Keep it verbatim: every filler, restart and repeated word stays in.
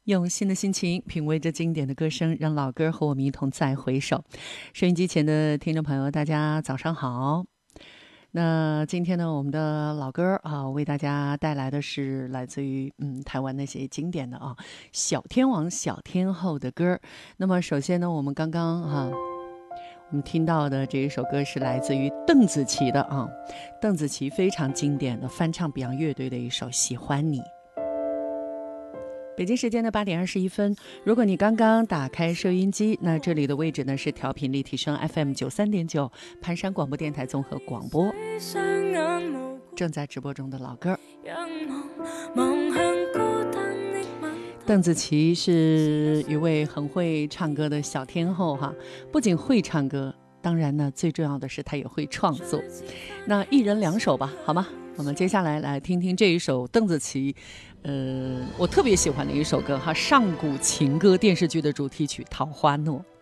用新的心情品味着经典的歌声，让老歌和我们一同再回首。收音机前的听众朋友，大家早上好。那今天呢，我们的老歌啊，为大家带来的是来自于嗯台湾那些经典的啊小天王、小天后的歌。那么首先呢，我们刚刚哈、啊。我们听到的这一首歌是来自于邓紫棋的啊，邓紫棋非常经典的翻唱 Beyond 乐队的一首《喜欢你》。北京时间的八点二十一分，如果你刚刚打开收音机，那这里的位置呢是调频立体声 F M 九三点九，盘山广播电台综合广播，正在直播中的老歌。邓紫棋是一位很会唱歌的小天后哈，不仅会唱歌，当然呢，最重要的是她也会创作。那一人两首吧，好吗？我们接下来来听听这一首邓紫棋，呃，我特别喜欢的一首歌哈，《上古情歌》电视剧的主题曲《桃花诺》。